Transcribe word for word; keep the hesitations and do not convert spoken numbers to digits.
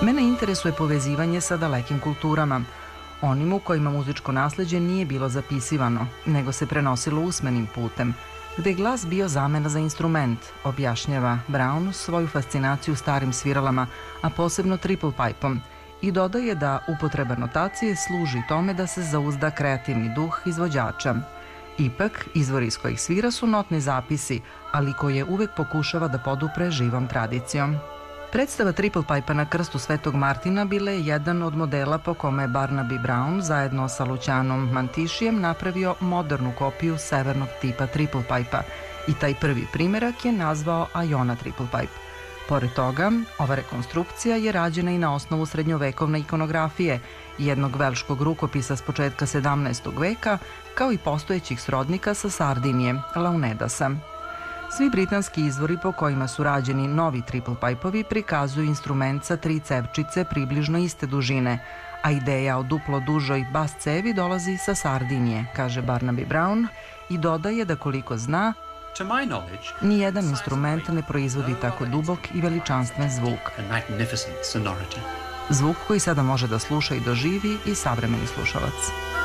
Mene interesuje povezivanje sa dalekim kulturama, onim u kojima muzičko nasleđe nije bilo zapisivano, nego se prenosilo usmenim putem, gde je glas bio zamena za instrument, objašnjava Brown svoju fascinaciju starim sviralama, a posebno triple pipeom, i dodaje da upotreba notacije služi tome da se zauzda kreativni duh izvođača. Ipak, izvori iz kojih svira su notni zapisi, ali koje uvek pokušava da podupre živom tradicijom. Predstava triple pipe na krstu Svetog Martina bila je jedan od modela po kome je Barnaby Brown zajedno sa Lucianom Mantišijem napravio modernu kopiju severnog tipa triple pipe-a i taj prvi primerak je nazvao Iona triple pipe. Pored toga, ova rekonstrukcija je rađena i na osnovu srednjovekovne ikonografije, jednog velškog rukopisa s početka sedamnaestog veka, kao i postojećih srodnika sa Sardinije, Launedasa. Svi britanski izvori po kojima su rađeni novi triple pipe-ovi prikazuju instrument sa tri cevčice približno iste dužine, a ideja o duplo dužoj bas cevi dolazi sa Sardinije, kaže Barnaby Brown, i dodaje da koliko zna, nijedan instrument ne proizvodi tako dubok i veličanstven zvuk. Zvuk koji sada može da sluša i doživi i savremeni slušalac.